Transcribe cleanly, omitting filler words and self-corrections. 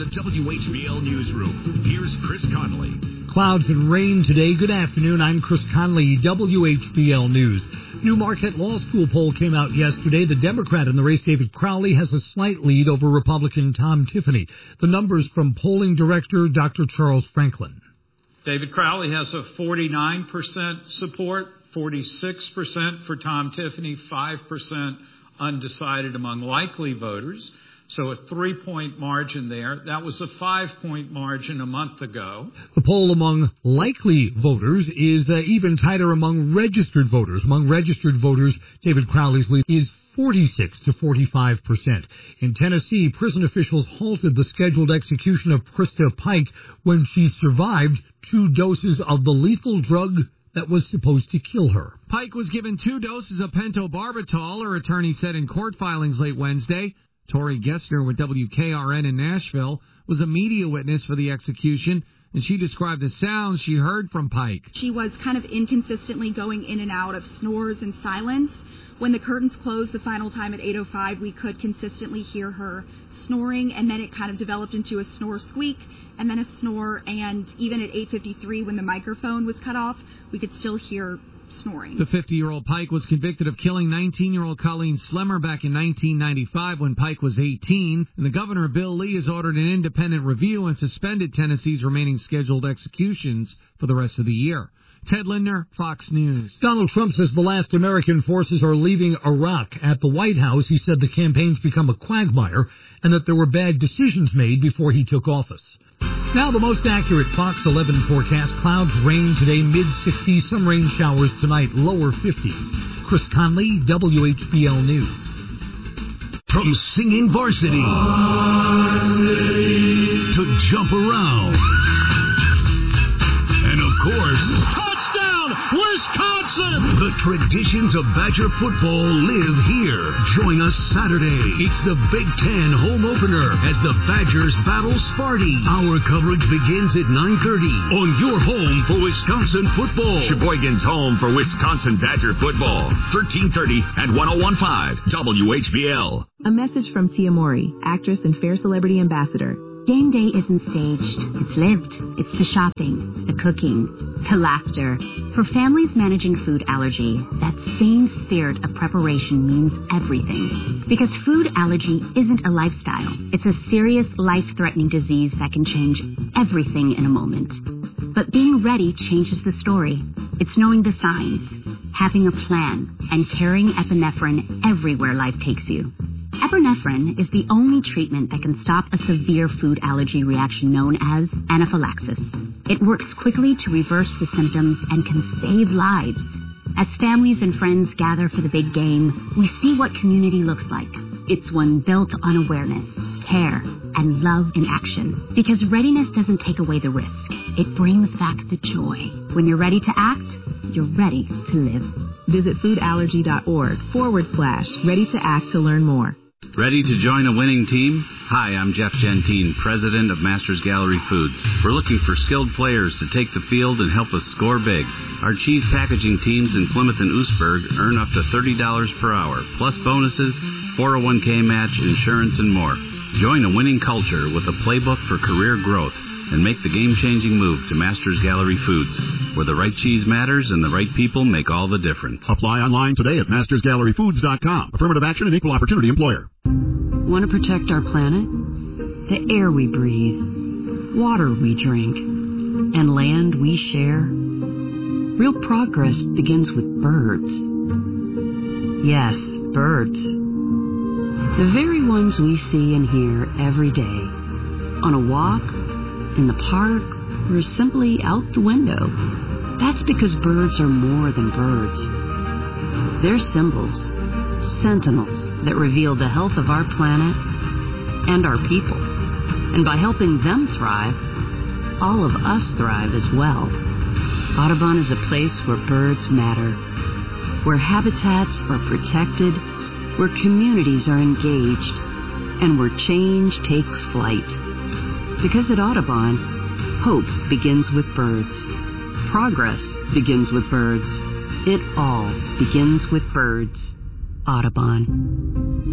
WHBL Newsroom. Here's Chris Conley. Clouds and rain today. Good afternoon. I'm Chris Conley, WHBL News. New Marquette Law School poll came out yesterday. The Democrat in the race, David Crowley, has a slight lead over Republican Tom Tiffany. The numbers from polling director Dr. Charles Franklin. David Crowley has a 49% support, 46% for Tom Tiffany, 5% undecided among likely voters. So a 3-point margin there. That was a 5-point margin a month ago. The poll among likely voters is even tighter among registered voters. Among registered voters, David Crowley's lead is 46 to 45%. In Tennessee, prison officials halted the scheduled execution of Krista Pike when she survived 2 doses of the lethal drug that was supposed to kill her. Pike was given 2 doses of pentobarbital, her attorney said in court filings late Wednesday. Tori Gessner with WKRN in Nashville was a media witness for the execution, and she described the sounds she heard from Pike. She was kind of inconsistently going in and out of snores and silence. When the curtains closed the final time at 8:05, we could consistently hear her snoring, and then it kind of developed into a snore squeak, and then a snore, and even at 8:53 when the microphone was cut off, we could still hear snoring. The 50-year-old Pike was convicted of killing 19-year-old Colleen Slemmer back in 1995 when Pike was 18, and the governor, Bill Lee, has ordered an independent review and suspended Tennessee's remaining scheduled executions for the rest of the year. Ted Lindner, Fox News. Donald Trump says the last American forces are leaving Iraq. At the White House, he said the campaign's become a quagmire and that there were bad decisions made before he took office. Now the most accurate Fox 11 forecast. Clouds, rain today, mid-60s, some rain showers tonight, lower 50s. Chris Conley, WHBL News. From singing varsity to jump around. And of course, touchdown, Wisconsin! The traditions of Badger football live here. Join us Saturday. It's the Big Ten home opener as the Badgers battle Sparty. Our coverage begins at 9:30 on your home for Wisconsin football. Sheboygan's home for Wisconsin Badger football. 1330 and 101.5 WHBL. A message from Tia Mori, actress and Fair Celebrity Ambassador. Game day isn't staged, it's lived. It's the shopping, the cooking, the laughter. For families managing food allergy, that same spirit of preparation means everything. Because food allergy isn't a lifestyle. It's a serious, life-threatening disease that can change everything in a moment. But being ready changes the story. It's knowing the signs, having a plan, and carrying epinephrine everywhere life takes you. Epinephrine is the only treatment that can stop a severe food allergy reaction known as anaphylaxis. It works quickly to reverse the symptoms and can save lives. As families and friends gather for the big game, we see what community looks like. It's one built on awareness, care, and love in action. Because readiness doesn't take away the risk. It brings back the joy. When you're ready to act, you're ready to live. Visit foodallergy.org/ready to act to learn more. Ready to join a winning team? Hi, I'm Jeff Gentine, president of Masters Gallery Foods. We're looking for skilled players to take the field and help us score big. Our cheese packaging teams in Plymouth and Oostburg earn up to $30 per hour, plus bonuses, 401k match, insurance, and more. Join a winning culture with a playbook for career growth and make the game-changing move to Masters Gallery Foods, where the right cheese matters and the right people make all the difference. Apply online today at mastersgalleryfoods.com. Affirmative action and equal opportunity employer. Want to protect our planet? The air we breathe, water we drink, and land we share? Real progress begins with birds. Yes, birds. The very ones we see and hear every day. On a walk, in the park, or simply out the window. That's because birds are more than birds. They're symbols, sentinels that reveal the health of our planet and our people. And by helping them thrive, all of us thrive as well. Audubon is a place where birds matter, where habitats are protected, where communities are engaged, and where change takes flight. Because at Audubon, hope begins with birds. Progress begins with birds. It all begins with birds. Audubon.